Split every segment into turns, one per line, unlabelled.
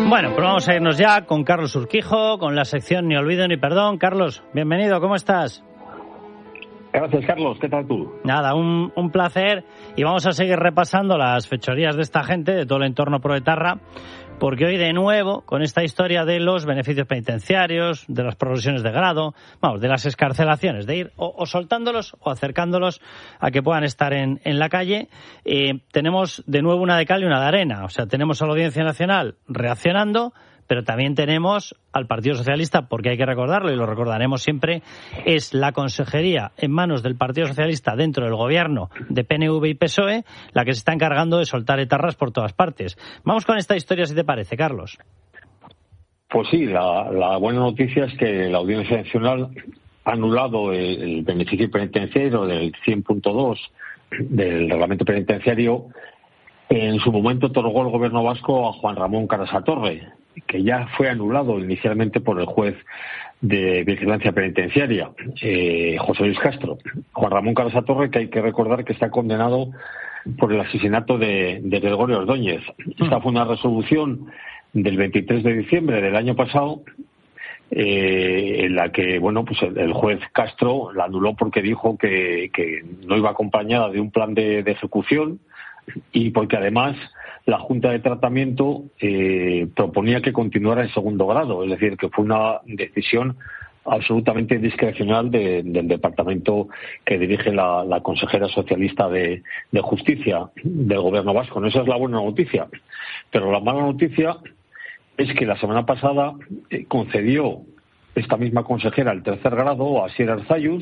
Bueno, pues vamos a irnos ya con Carlos Urquijo, con la sección Ni olvido ni perdón. Carlos, bienvenido, ¿cómo estás?
Gracias, Carlos. ¿Qué tal tú?
Nada, un placer. Y vamos a seguir repasando las fechorías de esta gente, de todo el entorno proetarra, porque hoy de nuevo, con esta historia de los beneficios penitenciarios, de las progresiones de grado, vamos, de las excarcelaciones, de ir o soltándolos o acercándolos a que puedan estar en la calle, tenemos de nuevo una de cal y una de arena. O sea, tenemos a la Audiencia Nacional reaccionando, pero también tenemos al Partido Socialista, porque hay que recordarlo y lo recordaremos siempre, es la consejería en manos del Partido Socialista dentro del gobierno de PNV y PSOE la que se está encargando de soltar etarras por todas partes. Vamos con esta historia, si te parece, Carlos.
Pues sí, la buena noticia es que la Audiencia Nacional ha anulado el beneficio penitenciario del 100.2 del reglamento penitenciario. En su momento otorgó el gobierno vasco a Juan Ramón Carasatorre, que ya fue anulado inicialmente por el juez de vigilancia penitenciaria, José Luis Castro. Juan Ramón Carasatorre, que hay que recordar que está condenado por el asesinato de Gregorio Ordóñez. Esta fue una resolución del 23 de diciembre del año pasado, en la que, bueno, pues el juez Castro la anuló porque dijo que no iba acompañada de un plan de ejecución y porque además la Junta de Tratamiento proponía que continuara en segundo grado, es decir, que fue una decisión absolutamente discrecional del departamento que dirige la consejera socialista de Justicia del Gobierno vasco. No, esa es la buena noticia. Pero la mala noticia es que la semana pasada concedió esta misma consejera el tercer grado a Asier Arzalluz,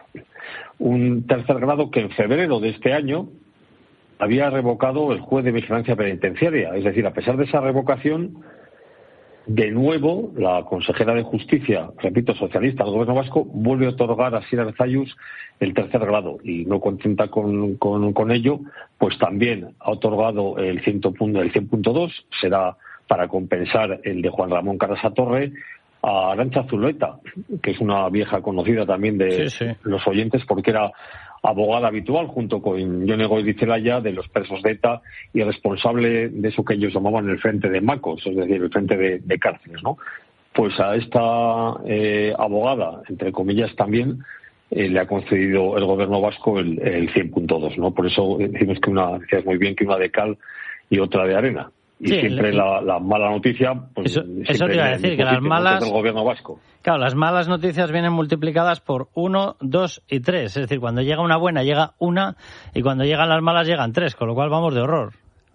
un tercer grado que en febrero de este año había revocado el juez de vigilancia penitenciaria. Es decir, a pesar de esa revocación, de nuevo la consejera de Justicia, repito, socialista del Gobierno vasco, vuelve a otorgar a Asier Arzalluz el tercer grado. Y no contenta con ello, pues también ha otorgado el 100.2, será para compensar el de Juan Ramón Carasatorre, a Arantxa Zulueta, que es una vieja conocida también de los oyentes, porque era abogada habitual junto con Jone Goirizelaia de los presos de ETA y responsable de eso que ellos llamaban el frente de Macos, es decir, el frente de cárceles, ¿no? Pues a esta abogada, entre comillas también, le ha concedido el gobierno vasco el 100.2, ¿no? Por eso decimos que decías muy bien que una de cal y otra de arena. Y sí, siempre la mala noticia, pues
eso te iba a decir, que las malas
del gobierno vasco.
Claro, las malas noticias vienen multiplicadas por 1, 2 y 3. Es decir, cuando llega una buena llega una y cuando llegan las malas llegan 3, con lo cual vamos de horror.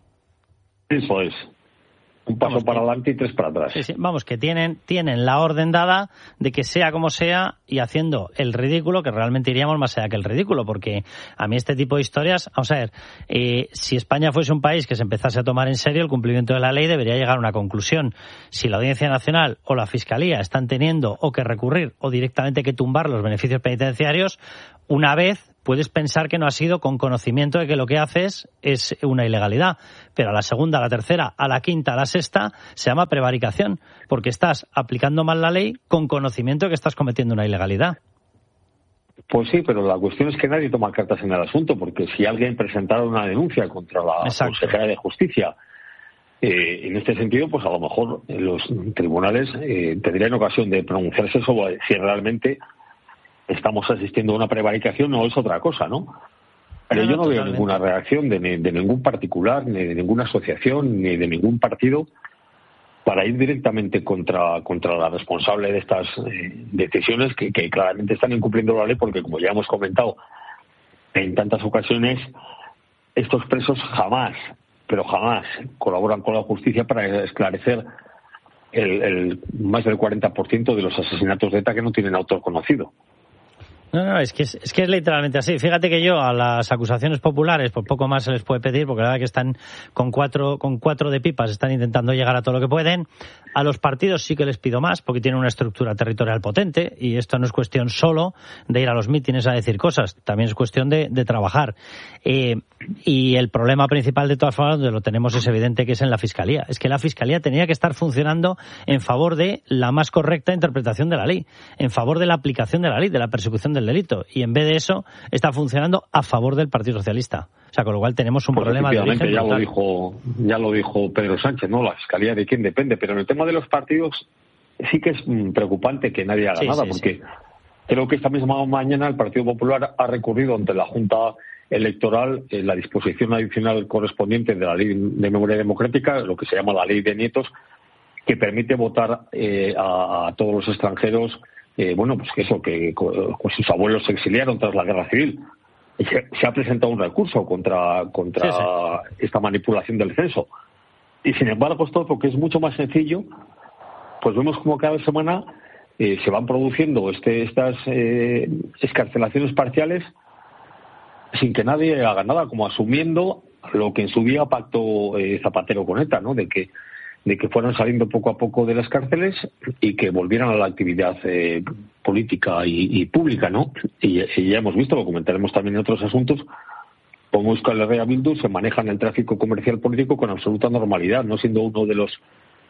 Eso es. Un paso para adelante y 3 para atrás.
Sí, vamos, que tienen la orden dada de que sea como sea y haciendo el ridículo, que realmente iríamos más allá que el ridículo, porque a mí este tipo de historias, vamos a ver, si España fuese un país que se empezase a tomar en serio el cumplimiento de la ley, debería llegar a una conclusión. Si la Audiencia Nacional o la Fiscalía están teniendo o que recurrir o directamente que tumbar los beneficios penitenciarios, una vez puedes pensar que no ha sido con conocimiento de que lo que haces es una ilegalidad, pero a la segunda, a la tercera, a la quinta, a la sexta, se llama prevaricación, porque estás aplicando mal la ley con conocimiento de que estás cometiendo una ilegalidad.
Pues sí, pero la cuestión es que nadie toma cartas en el asunto, porque si alguien presentara una denuncia contra la consejera de Justicia, en este sentido, pues a lo mejor los tribunales tendrían ocasión de pronunciarse sobre si realmente estamos asistiendo a una prevaricación o es otra cosa, ¿no? Pero yo no veo ninguna reacción de ningún particular, ni de ninguna asociación, ni de ningún partido para ir directamente contra la responsable de estas decisiones que claramente están incumpliendo la ley, porque, como ya hemos comentado en tantas ocasiones, estos presos jamás colaboran con la justicia para esclarecer el más del 40% de los asesinatos de ETA que no tienen autor conocido.
No, es que es literalmente así. Fíjate que yo a las acusaciones populares, por poco más se les puede pedir, porque la verdad que están con cuatro de pipas, están intentando llegar a todo lo que pueden. A los partidos sí que les pido más, porque tienen una estructura territorial potente, y esto no es cuestión solo de ir a los mítines a decir cosas, también es cuestión de trabajar. Y el problema principal, de todas formas, donde lo tenemos es evidente, que es en la Fiscalía. Es que la Fiscalía tenía que estar funcionando en favor de la más correcta interpretación de la ley, en favor de la aplicación de la ley, de la persecución del delito, y en vez de eso está funcionando a favor del Partido Socialista. O sea, con lo cual tenemos un problema de origen
ya
brutal.
Ya lo dijo Pedro Sánchez, ¿no? La fiscalía de quién depende, pero en el tema de los partidos sí que es preocupante que nadie haga nada, porque creo que esta misma mañana el Partido Popular ha recurrido ante la Junta Electoral en la disposición adicional correspondiente de la Ley de Memoria Democrática, lo que se llama la Ley de Nietos, que permite votar a todos los extranjeros, que sus abuelos se exiliaron tras la Guerra Civil. Se ha presentado un recurso contra esta manipulación del censo. Y sin embargo, esto porque es mucho más sencillo, pues vemos como cada semana se van produciendo estas excarcelaciones parciales sin que nadie haga nada, como asumiendo lo que en su día pactó Zapatero con ETA, ¿no? De que fueran saliendo poco a poco de las cárceles y que volvieran a la actividad política y pública, ¿no? Y ya hemos visto, lo comentaremos también en otros asuntos, como Euskal Herria Bildu se maneja en el tráfico comercial político con absoluta normalidad, no siendo uno de los...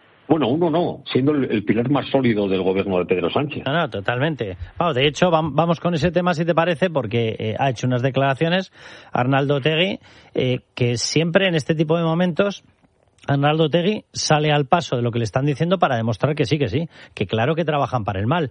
siendo el pilar más sólido del gobierno de Pedro Sánchez.
No, totalmente. Bueno, de hecho, vamos con ese tema, si te parece, porque ha hecho unas declaraciones Arnaldo Otegi, que siempre en este tipo de momentos Arnaldo Otegi sale al paso de lo que le están diciendo para demostrar que sí, que claro que trabajan para el mal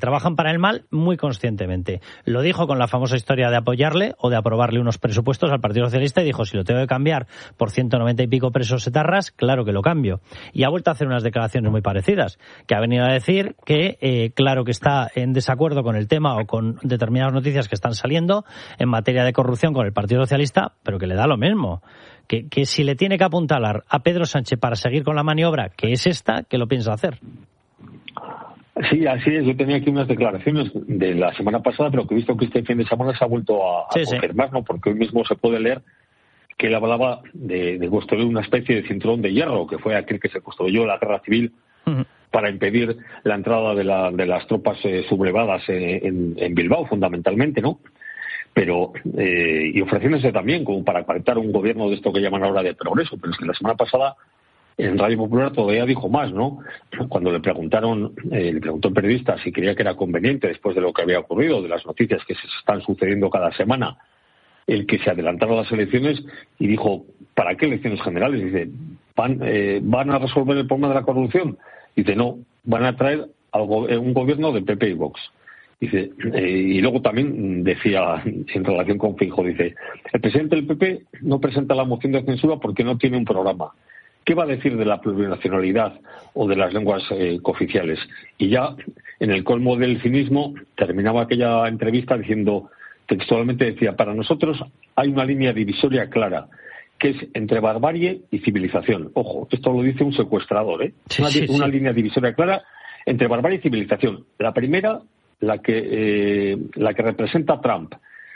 muy conscientemente. Lo dijo con la famosa historia de apoyarle o de aprobarle unos presupuestos al Partido Socialista y dijo, si lo tengo que cambiar por 190 y pico presos etarras, claro que lo cambio. Y ha vuelto a hacer unas declaraciones muy parecidas, que ha venido a decir que claro que está en desacuerdo con el tema o con determinadas noticias que están saliendo en materia de corrupción con el Partido Socialista, pero que le da lo mismo. Que si le tiene que apuntalar a Pedro Sánchez para seguir con la maniobra, que es esta, ¿qué lo piensa hacer?
Sí, así es. Yo tenía aquí unas declaraciones de la semana pasada, pero que he visto que este fin de semana se ha vuelto a confirmar, ¿no? Porque hoy mismo se puede leer que él hablaba de construir una especie de cinturón de hierro, que fue aquel que se construyó en la Guerra Civil para impedir la entrada de las tropas sublevadas en Bilbao, fundamentalmente, ¿no? Pero y ofreciéndose también como para pactar un gobierno de esto que llaman ahora de progreso. Pero es que la semana pasada en Radio Popular todavía dijo más, ¿no? Cuando le preguntó el periodista si creía que era conveniente, después de lo que había ocurrido, de las noticias que se están sucediendo cada semana, el que se adelantaron las elecciones, y dijo, ¿para qué elecciones generales? Dice, ¿van a resolver el problema de la corrupción? Dice, no, van a traer un gobierno de PP y Vox. Dice, y luego también decía, en relación con Feijóo, dice, el presidente del PP no presenta la moción de censura porque no tiene un programa. ¿Qué va a decir de la plurinacionalidad o de las lenguas cooficiales? Y ya, en el colmo del cinismo, terminaba aquella entrevista diciendo, textualmente decía, para nosotros hay una línea divisoria clara, que es entre barbarie y civilización. Ojo, esto lo dice un secuestrador, ¿eh? Una línea divisoria clara entre barbarie y civilización. La primera, la que representa Trump,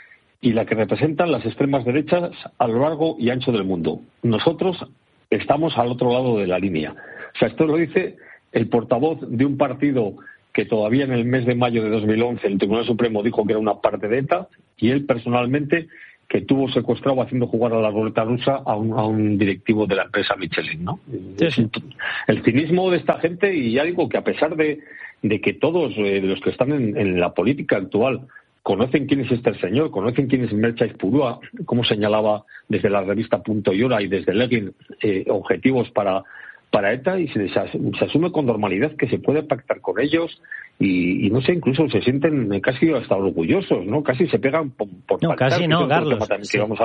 y la que representan las extremas derechas a lo largo y ancho del mundo. Nosotros estamos al otro lado de la línea. O sea, esto lo dice el portavoz de un partido que todavía en el mes de mayo de 2011 el Tribunal Supremo dijo que era una parte de ETA, y él personalmente, que tuvo secuestrado haciendo jugar a la ruleta rusa a un directivo de la empresa Michelin, ¿no? Sí. El cinismo de esta gente, y ya digo que a pesar de que todos los que están en la política actual conocen quién es este señor, conocen quién es Mertxai Purua, como señalaba desde la revista Punto y Hora y desde Legin, objetivos para ETA, y se asume con normalidad que se puede pactar con ellos, y no sé, incluso se sienten casi hasta orgullosos, ¿no? Casi se pegan por
no,
pactar,
casi no, Carlos.
Vamos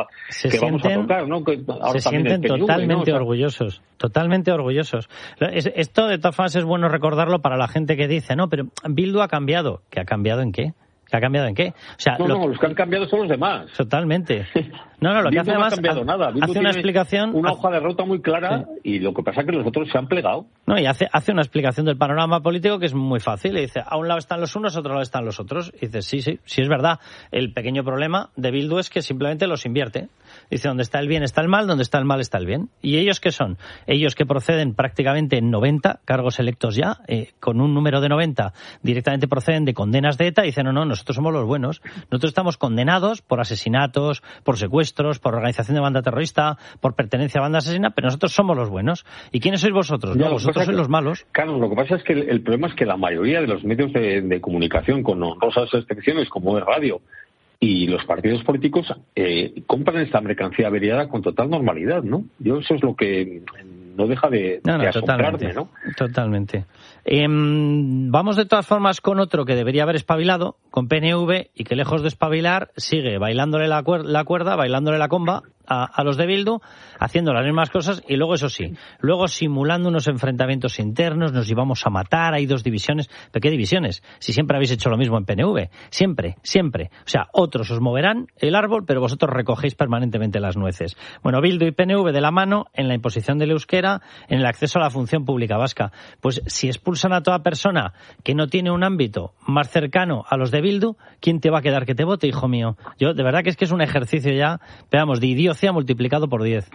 a tocar, ¿no? Que ahora
se sienten
PNV,
totalmente
¿no?
orgullosos, totalmente orgullosos. Esto, de todas formas, es bueno recordarlo para la gente que dice, no, pero Bildu ha cambiado. ¿Que ha cambiado en qué? ¿Que ha cambiado en qué? O sea,
los que han cambiado son los demás.
Totalmente. No, lo que hace además,
no ha cambiado nada.
Hace una explicación,
una hoja de ruta muy clara, sí. Y lo que pasa es que los otros se han plegado.
No, y hace una explicación del panorama político que es muy fácil. Y dice, a un lado están los unos, a otro lado están los otros. Y dice, sí, es verdad. El pequeño problema de Bildu es que simplemente los invierte. Dice, donde está el bien está el mal, donde está el mal está el bien. ¿Y ellos qué son? Ellos que proceden prácticamente en 90 cargos electos ya, con un número de 90, directamente proceden de condenas de ETA, y dicen, no, nosotros somos los buenos. Nosotros estamos condenados por asesinatos, por secuestros, por organización de banda terrorista, por pertenencia a banda asesina, pero nosotros somos los buenos. ¿Y quiénes sois vosotros? No, vosotros sois los malos.
Claro, lo que pasa es que el problema es que la mayoría de los medios de comunicación, con honrosas excepciones como es radio y los partidos políticos compran esta mercancía averiada con total normalidad, ¿no? Yo eso es lo que no deja de asombrarme, ¿no?
Totalmente. Vamos de todas formas con otro que debería haber espabilado, con PNV, y que lejos de espabilar sigue bailándole la cuerda, bailándole la comba a los de Bildu, haciendo las mismas cosas, y luego, eso sí, luego simulando unos enfrentamientos internos, nos íbamos a matar, hay 2 divisiones. ¿Pero qué divisiones? Si siempre habéis hecho lo mismo en PNV, siempre. O sea, otros os moverán el árbol, pero vosotros recogéis permanentemente las nueces. Bueno, Bildu y PNV de la mano en la imposición del euskera, en el acceso a la función pública vasca. Pues si expulsan a toda persona que no tiene un ámbito más cercano a los de Bildu, ¿quién te va a quedar que te vote, hijo mío? Yo, de verdad que es un ejercicio ya, veamos, de idiocia multiplicado por 10.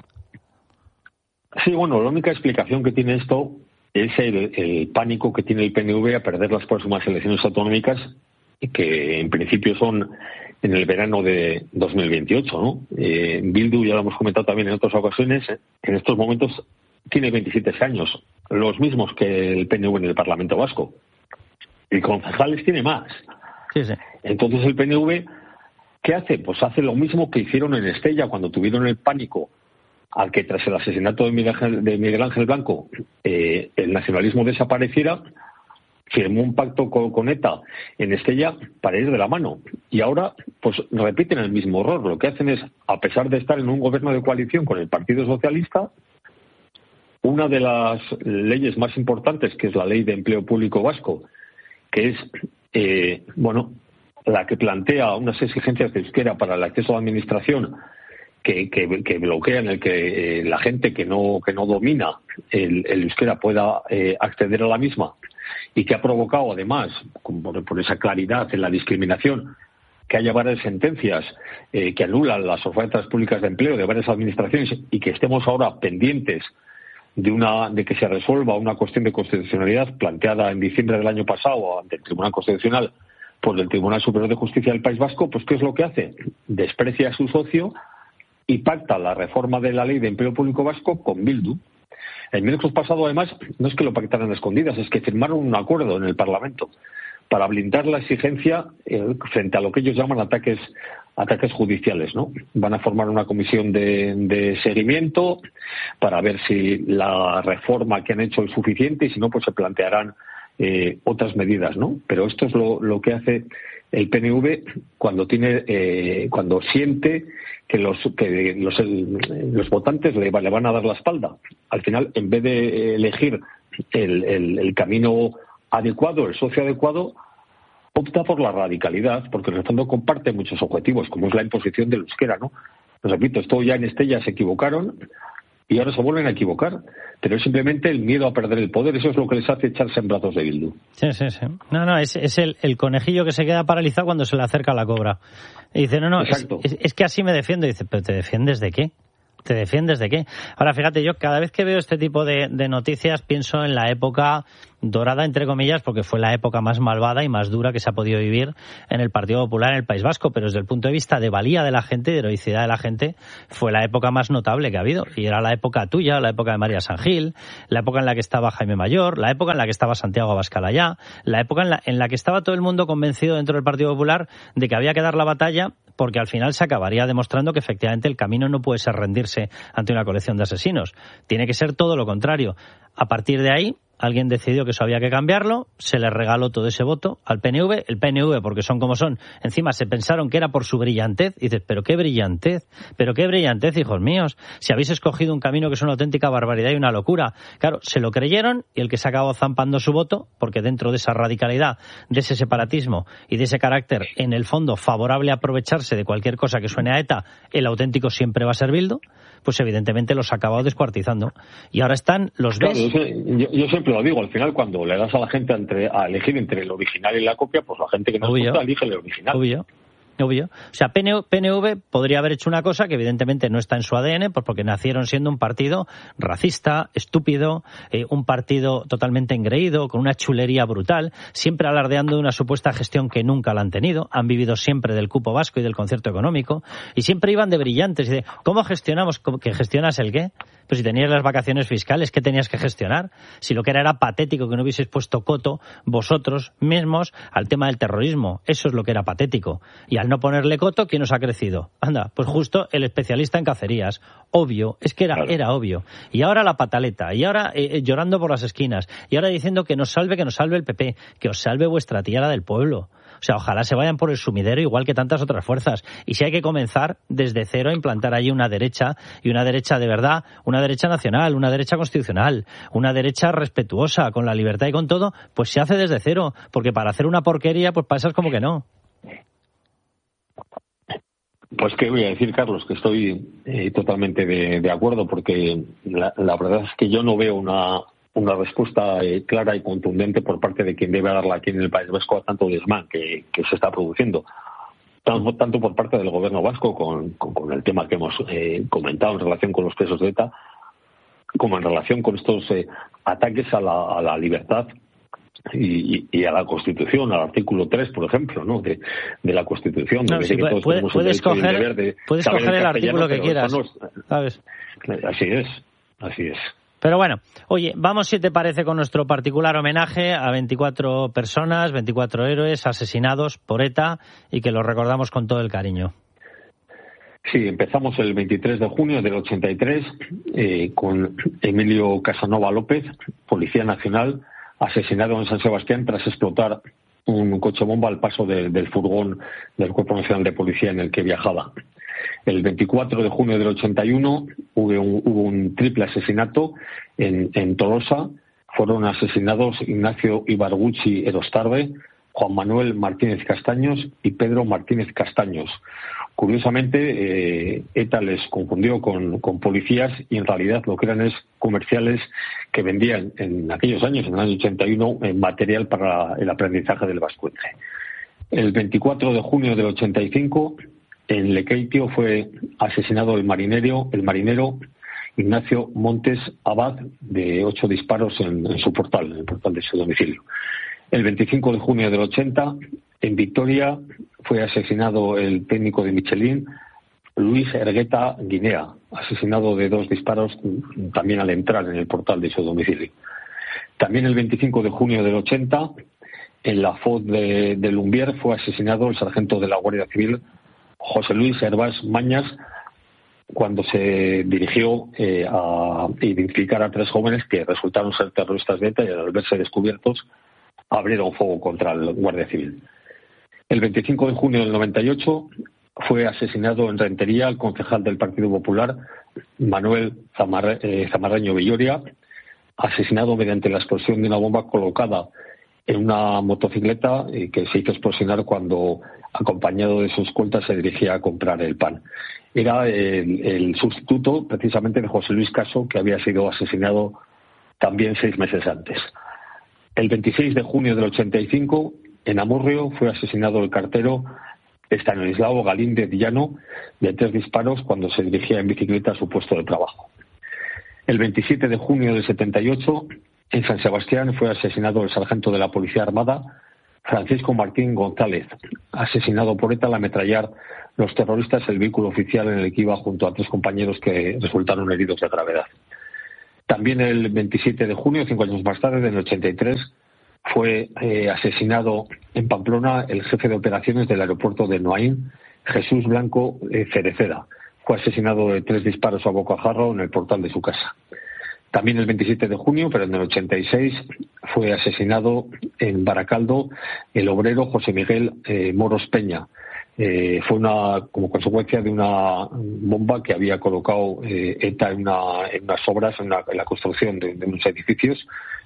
Sí, bueno, la única explicación que tiene esto es el pánico que tiene el PNV a perder las próximas elecciones autonómicas, que en principio son en el verano de 2028, ¿no? Bildu, ya lo hemos comentado también en otras ocasiones, en estos momentos tiene 27 años, los mismos que el PNV en el Parlamento Vasco. Y concejales tiene más.
Sí.
Entonces el PNV, ¿qué hace? Pues hace lo mismo que hicieron en Estella cuando tuvieron el pánico al que tras el asesinato de Miguel Ángel Blanco el nacionalismo desapareciera. Firmó un pacto con ETA en Estella para ir de la mano. Y ahora pues repiten el mismo error. Lo que hacen es, a pesar de estar en un gobierno de coalición con el Partido Socialista, una de las leyes más importantes, que es la Ley de Empleo Público Vasco, que es la que plantea unas exigencias de euskera para el acceso a la administración que bloquean el que la gente que no domina el euskera pueda acceder a la misma, y que ha provocado además, por esa claridad en la discriminación, que haya varias sentencias que anulan las ofertas públicas de empleo de varias administraciones, y que estemos ahora pendientes de que se resuelva una cuestión de constitucionalidad planteada en diciembre del año pasado ante el Tribunal Constitucional por el Tribunal Superior de Justicia del País Vasco. Pues ¿qué es lo que hace? Desprecia a su socio y pacta la reforma de la Ley de Empleo Público Vasco con Bildu. El miércoles pasado, además, no es que lo pactaran a escondidas, es que firmaron un acuerdo en el Parlamento para blindar la exigencia frente a lo que ellos llaman ataques judiciales, ¿no? Van a formar una comisión de seguimiento para ver si la reforma que han hecho es suficiente, y si no, pues se plantearán otras medidas, ¿no? Pero esto es lo que hace el PNV cuando siente que los votantes le van a dar la espalda. Al final, en vez de elegir el camino adecuado, el socio adecuado, opta por la radicalidad, porque en el fondo comparte muchos objetivos, como es la imposición del euskera, ¿no? Pues repito, esto ya en Estella se equivocaron y ahora se vuelven a equivocar, pero es simplemente el miedo a perder el poder. Eso es lo que les hace echarse en brazos de Bildu.
Sí. No, es el conejillo que se queda paralizado cuando se le acerca la cobra. Y dice, es que así me defiendo. Y dice, ¿pero te defiendes de qué? ¿Te defiendes de qué? Ahora, fíjate, yo cada vez que veo este tipo de noticias pienso en la época dorada, entre comillas, porque fue la época más malvada y más dura que se ha podido vivir en el Partido Popular en el País Vasco, pero desde el punto de vista de valía de la gente, de heroicidad de la gente, fue la época más notable que ha habido. Y era la época tuya, la época de María San Gil, la época en la que estaba Jaime Mayor, la época en la que estaba Santiago Abascal Ayá, la época en la que estaba todo el mundo convencido dentro del Partido Popular de que había que dar la batalla, porque al final se acabaría demostrando que efectivamente el camino no puede ser rendirse ante una colección de asesinos. Tiene que ser todo lo contrario. A partir de ahí, alguien decidió que eso había que cambiarlo, se le regaló todo ese voto al PNV. El PNV, porque son como son, encima se pensaron que era por su brillantez. Y dices, ¿pero qué brillantez, hijos míos? Si habéis escogido un camino que es una auténtica barbaridad y una locura. Claro, se lo creyeron, y el que se acabó zampando su voto, porque dentro de esa radicalidad, de ese separatismo y de ese carácter, en el fondo, favorable a aprovecharse de cualquier cosa que suene a ETA, el auténtico siempre va a ser Bildu, pues evidentemente los ha acabado descuartizando. Y ahora están los
claro, yo siempre lo digo, al final cuando le das a la gente a elegir entre el original y la copia, pues la gente que no gusta elige el original.
Obvio. O sea, PNV podría haber hecho una cosa que evidentemente no está en su ADN, pues porque nacieron siendo un partido racista, estúpido, un partido totalmente engreído, con una chulería brutal, siempre alardeando de una supuesta gestión que nunca la han tenido. Han vivido siempre del cupo vasco y del concierto económico, y siempre iban de brillantes y de ¿cómo gestionamos? ¿Que gestionas el qué? Pues si teníais las vacaciones fiscales, ¿qué tenías que gestionar? Si lo que era patético que no hubieseis puesto coto vosotros mismos al tema del terrorismo. Eso es lo que era patético. Y al no ponerle coto, ¿quién os ha crecido? Anda, pues justo el especialista en cacerías. Obvio, es que era obvio. Y ahora la pataleta, y ahora llorando por las esquinas, y ahora diciendo que nos salve el PP, que os salve vuestra tía, la del pueblo. O sea, ojalá se vayan por el sumidero igual que tantas otras fuerzas. Y si hay que comenzar desde cero a implantar allí una derecha, y una derecha de verdad, una derecha nacional, una derecha constitucional, una derecha respetuosa con la libertad y con todo, pues se hace desde cero. Porque para hacer una porquería, pues pasas como que no.
Pues qué voy a decir, Carlos, que estoy totalmente de acuerdo, porque la verdad es que yo no veo una respuesta clara y contundente por parte de quien debe darla aquí en el País Vasco a tanto desmán que se está produciendo. Tanto por parte del gobierno vasco con el tema que hemos comentado en relación con los presos de ETA, como en relación con estos ataques a la libertad y a la Constitución, al artículo 3, por ejemplo, ¿no? de la Constitución.
No, sí, puedes coger el artículo que quieras, ¿sabes?
Así es.
Pero bueno, oye, vamos, si te parece, con nuestro particular homenaje a 24 personas, 24 héroes asesinados por ETA y que los recordamos con todo el cariño.
Sí, empezamos el 23 de junio del 83 con Emilio Casanova López, policía nacional, asesinado en San Sebastián tras explotar un coche bomba al paso del furgón del Cuerpo Nacional de Policía en el que viajaba. El 24 de junio del 81 hubo un triple asesinato en Tolosa. Fueron asesinados Ignacio Ibarguchi Erostarbe, Juan Manuel Martínez Castaños y Pedro Martínez Castaños. Curiosamente, ETA les confundió con policías y en realidad lo que eran es comerciales que vendían en aquellos años, en el año 81, material para el aprendizaje del vascuence. El 24 de junio del 85, en Lekeitio fue asesinado el marinero Ignacio Montes Abad, de 8 disparos en su portal, en el portal de su domicilio. El 25 de junio del 80, en Vitoria, fue asesinado el técnico de Michelin, Luis Ergueta Guinea, asesinado de 2 disparos también al entrar en el portal de su domicilio. También el 25 de junio del 80, en la FOD de Lumbier, fue asesinado el sargento de la Guardia Civil, José Luis Hervás Mañas, cuando se dirigió a identificar a 3 jóvenes que resultaron ser terroristas de ETA y al verse descubiertos abrieron fuego contra el Guardia Civil. El 25 de junio del 98 fue asesinado en Rentería el concejal del Partido Popular, Manuel Zamarreño Villoria, asesinado mediante la explosión de una bomba colocada en una motocicleta que se hizo explosionar cuando, acompañado de su escolta, se dirigía a comprar el pan. Era el sustituto precisamente de José Luis Caso, que había sido asesinado también 6 meses antes. El 26 de junio del 85, en Amurrio, fue asesinado el cartero Estanislao Galíndez Llano de 3 disparos cuando se dirigía en bicicleta a su puesto de trabajo. El 27 de junio del 78, en San Sebastián, fue asesinado el sargento de la Policía Armada, Francisco Martín González, asesinado por ETA al ametrallar los terroristas el vehículo oficial en el que iba junto a 3 compañeros que resultaron heridos de gravedad. También el 27 de junio, 5 años más tarde, en el 83, fue asesinado en Pamplona el jefe de operaciones del aeropuerto de Noaín, Jesús Blanco Cereceda. Fue asesinado de 3 disparos a bocajarro en el portal de su casa. También el 27 de junio, pero en el 86, fue asesinado en Baracaldo el obrero José Miguel Moros Peña. Fue como consecuencia de una bomba que había colocado ETA en unas obras, en la construcción de unos edificios,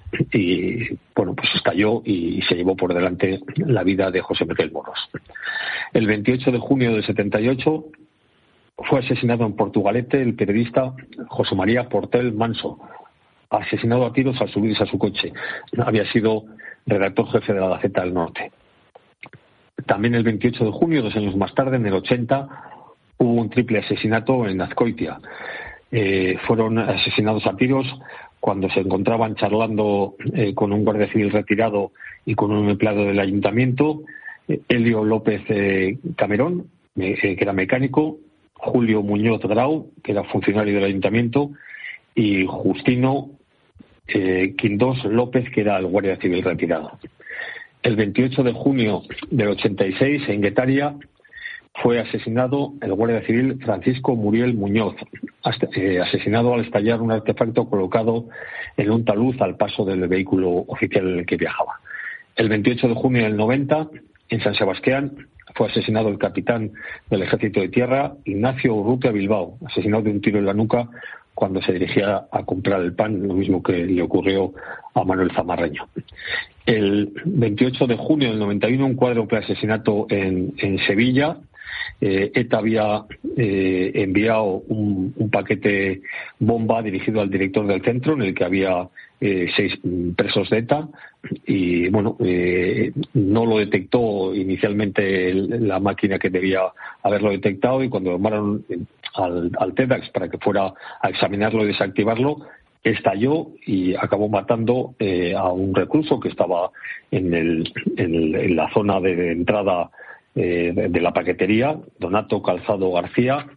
y bueno, pues estalló y se llevó por delante la vida de José Miguel Moros. El 28 de junio del 78 fue asesinado en Portugalete el periodista José María Portel Manso, asesinado a tiros al subirse a su coche. Había sido redactor jefe de la Gaceta del Norte. También el 28 de junio, 2 años más tarde, en el 80, hubo un triple asesinato en Azcoitia. Fueron asesinados a tiros cuando se encontraban charlando con un guardia civil retirado y con un empleado del ayuntamiento, Elio López Camerón, que era mecánico, Julio Muñoz Grau, que era funcionario del ayuntamiento, y Justino Quindós López, que era el guardia civil retirado. El 28 de junio del 86, en Guetaria, fue asesinado el guardia civil Francisco Muriel Muñoz, asesinado al estallar un artefacto colocado en un talud al paso del vehículo oficial en el que viajaba. El 28 de junio del 90, en San Sebastián, fue asesinado el capitán del Ejército de Tierra, Ignacio Urrutia Bilbao, asesinado de un tiro en la nuca cuando se dirigía a comprar el pan, lo mismo que le ocurrió a Manuel Zamarreño. El 28 de junio del 91, un cuádruple asesinato en Sevilla. ETA había enviado un paquete bomba dirigido al director del centro, en el que había 6 presos de ETA, y bueno, no lo detectó inicialmente la máquina que debía haberlo detectado, y cuando llamaron al TEDx para que fuera a examinarlo y desactivarlo, estalló y acabó matando a un recluso que estaba en la zona de entrada de la paquetería, Donato Calzado García,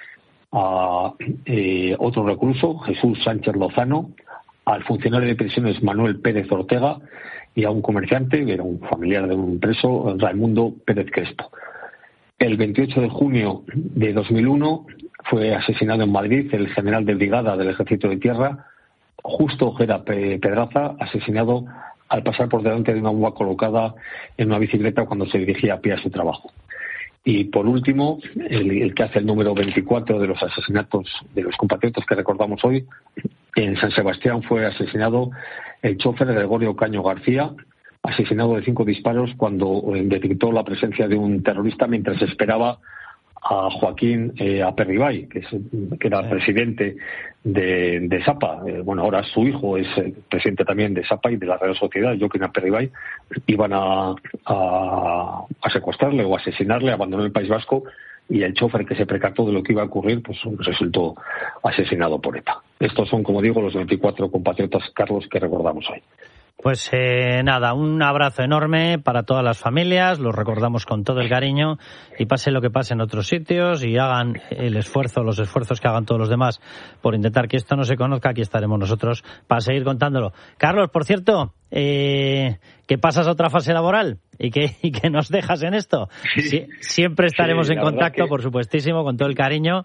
a otro recluso, Jesús Sánchez Lozano, al funcionario de prisiones Manuel Pérez Ortega y a un comerciante, que era un familiar de un preso, Raimundo Pérez Crespo. El 28 de junio de 2001 fue asesinado en Madrid el general de brigada del Ejército de Tierra, Justo Ojeda Pedraza, asesinado al pasar por delante de una bomba colocada en una bicicleta cuando se dirigía a pie a su trabajo. Y por último, el que hace el número 24 de los asesinatos de los compatriotas que recordamos hoy, en San Sebastián fue asesinado el chofer Gregorio Caño García, asesinado de 5 disparos cuando detectó la presencia de un terrorista mientras esperaba a Joaquín Aperribay, que era presidente de SAPA. Bueno, ahora su hijo es presidente también de SAPA y de la Real Sociedad, Joaquín Aperribay. Iban a secuestrarle o asesinarle, abandonó el País Vasco, y el chofer, que se percató de lo que iba a ocurrir, pues resultó asesinado por ETA. Estos son, como digo, los 24 compatriotas, Carlos, que recordamos hoy.
Pues nada, un abrazo enorme para todas las familias, los recordamos con todo el cariño, y pase lo que pase en otros sitios y hagan los esfuerzos que hagan todos los demás por intentar que esto no se conozca. Aquí estaremos nosotros para seguir contándolo. Carlos, por cierto, que pasas a otra fase laboral y que nos dejas en esto. Sí, siempre estaremos en contacto, por supuestísimo, con todo el cariño.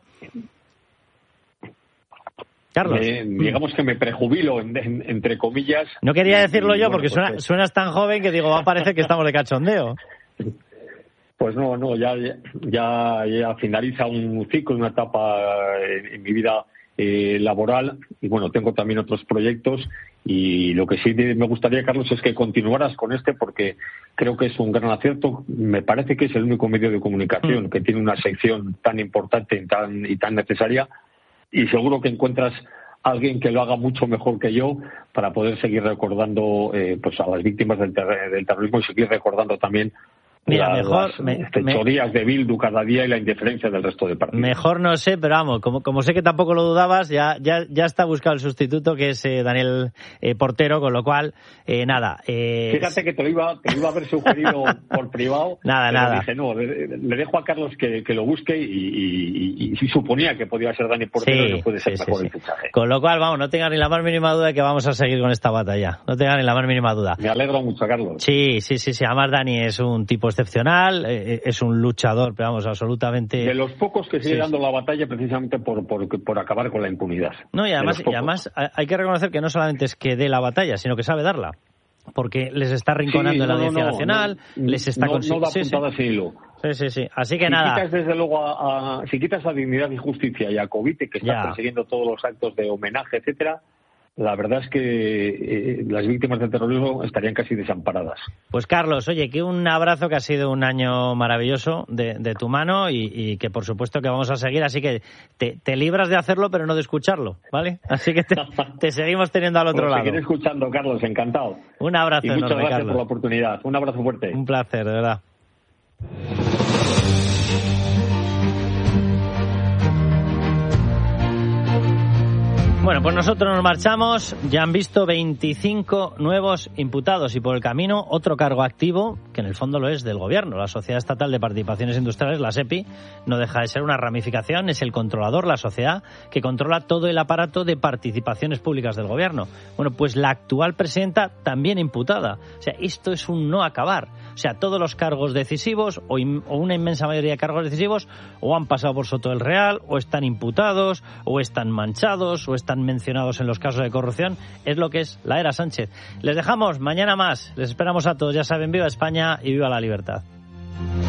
Carlos.
Digamos que me prejubilo, entre comillas.
No quería decirlo yo, porque suenas tan joven que digo, va a parecer que estamos de cachondeo.
Pues no, ya finaliza un ciclo, una etapa en mi vida laboral, y bueno, tengo también otros proyectos, y lo que sí me gustaría, Carlos, es que continuaras con porque creo que es un gran acierto. Me parece que es el único medio de comunicación que tiene una sección tan importante y tan necesaria, y seguro que encuentras a alguien que lo haga mucho mejor que yo para poder seguir recordando pues a las víctimas del terrorismo, y seguir recordando también las fechorías de Bildu cada día y la indiferencia del resto de partidos.
Mejor no sé, pero vamos, como sé que tampoco lo dudabas, ya está buscado el sustituto, que es Daniel Portero, con lo cual, nada.
Fíjate que te lo iba a haber sugerido por privado.
Nada.
Dije, no, le dejo a Carlos que lo busque, y suponía que podía ser Dani Portero, y no puede ser mejor el fichaje.
Con lo cual, vamos, no tengas ni la más mínima duda de que vamos a seguir con esta batalla. No tengas ni la más mínima duda.
Me alegro mucho, Carlos.
Sí. Además, Dani es un tipo excepcional, es un luchador, pero vamos, absolutamente...
De los pocos que sigue dando la batalla precisamente por acabar con la impunidad.
No, y además hay que reconocer que no solamente es que dé la batalla, sino que sabe darla. Porque les está rinconando en la Audiencia Nacional, les está consiguiendo...
No da puntada sin hilo.
Sí. Así que nada.
Quitas, desde luego, si quitas a Dignidad y Justicia y a Covite, que está persiguiendo todos los actos de homenaje, etcétera, la verdad es que las víctimas del terrorismo estarían casi desamparadas.
Pues Carlos, oye, que un abrazo, que ha sido un año maravilloso de tu mano, y que por supuesto que vamos a seguir, así que te libras de hacerlo pero no de escucharlo, ¿vale? Así que te seguimos teniendo al otro lado.
Seguiré escuchando, Carlos, encantado.
Un abrazo enorme,
muchas gracias,
Carlos,
por la oportunidad. Un abrazo fuerte.
Un placer, de verdad. Bueno, pues nosotros nos marchamos. Ya han visto 25 nuevos imputados y por el camino otro cargo activo, que en el fondo lo es del Gobierno. La Sociedad Estatal de Participaciones Industriales, la SEPI, no deja de ser una ramificación, es el controlador, la sociedad que controla todo el aparato de participaciones públicas del Gobierno. Bueno, pues la actual presidenta también imputada. O sea, esto es un no acabar. O sea, todos los cargos decisivos o una inmensa mayoría de cargos decisivos o han pasado por Soto del Real, o están imputados, o están manchados, o están mencionados en los casos de corrupción. Es lo que es la era Sánchez. Les dejamos, mañana más. Les esperamos a todos. Ya saben, viva España y viva la libertad.